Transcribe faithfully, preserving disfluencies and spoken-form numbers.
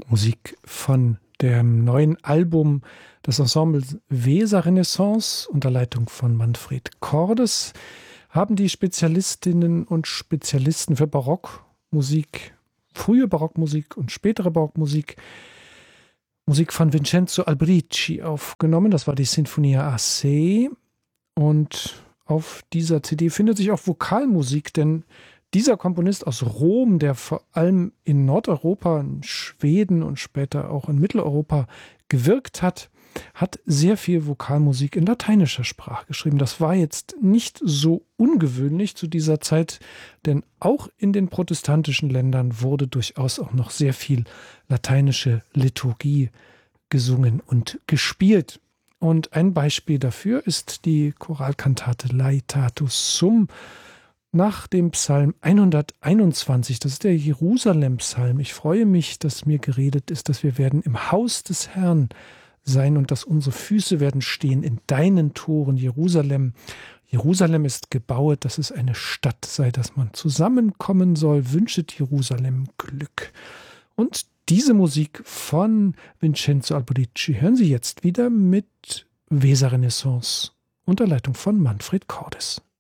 Musik von dem neuen Album des Ensembles Weser Renaissance unter Leitung von Manfred Cordes haben die Spezialistinnen und Spezialisten für Barockmusik, frühe Barockmusik und spätere Barockmusik, Musik von Vincenzo Alberici aufgenommen. Das war die Sinfonia A C. Und auf dieser C D findet sich auch Vokalmusik, denn dieser Komponist aus Rom, der vor allem in Nordeuropa, in Schweden und später auch in Mitteleuropa gewirkt hat, hat sehr viel Vokalmusik in lateinischer Sprache geschrieben. Das war jetzt nicht so ungewöhnlich zu dieser Zeit, denn auch in den protestantischen Ländern wurde durchaus auch noch sehr viel lateinische Liturgie gesungen und gespielt. Und ein Beispiel dafür ist die Choralkantate Laetatus Sum nach dem Psalm hunderteinundzwanzig. Das ist der Jerusalem-Psalm. Ich freue mich, dass mir geredet ist, dass wir werden im Haus des Herrn sein und dass unsere Füße werden stehen in deinen Toren, Jerusalem. Jerusalem ist gebauet, dass es eine Stadt sei, dass man zusammenkommen soll. Wünschet Jerusalem Glück. Und diese Musik von Vincenzo Alberici hören Sie jetzt wieder mit Weser Renaissance unter Leitung von Manfred Cordes.